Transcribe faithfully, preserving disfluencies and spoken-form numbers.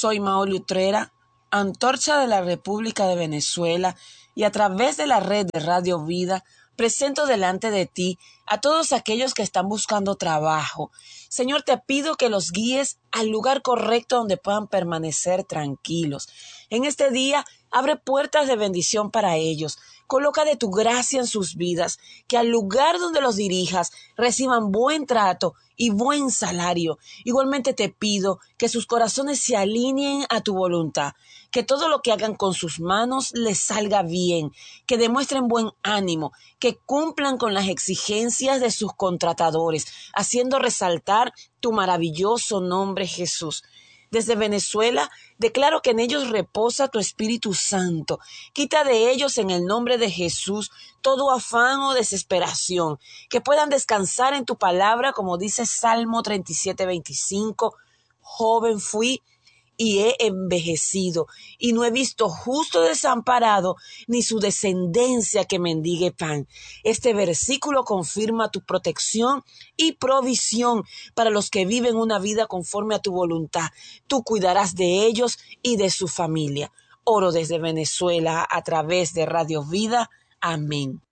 Soy Maoli Utrera, antorcha de la República de Venezuela, y a través de la red de Radio Vida presento delante de ti a todos aquellos que están buscando trabajo. Señor, te pido que los guíes al lugar correcto donde puedan permanecer tranquilos. En este día, abre puertas de bendición para ellos. Coloca de tu gracia en sus vidas, que al lugar donde los dirijas reciban buen trato y buen salario. Igualmente te pido que sus corazones se alineen a tu voluntad, que todo lo que hagan con sus manos les salga bien, que demuestren buen ánimo, que cumplan con las exigencias de sus contratadores, haciendo resaltar tu maravilloso nombre, Jesús. Desde Venezuela, declaro que en ellos reposa tu Espíritu Santo. Quita de ellos en el nombre de Jesús todo afán o desesperación, que puedan descansar en tu palabra, como dice Salmo treinta y siete, veinticinco. Joven fui y he envejecido, y no he visto justo desamparado, ni su descendencia que mendigue pan. Este versículo confirma tu protección y provisión para los que viven una vida conforme a tu voluntad. Tú cuidarás de ellos y de su familia. Oro desde Venezuela a través de Radio Vida. Amén.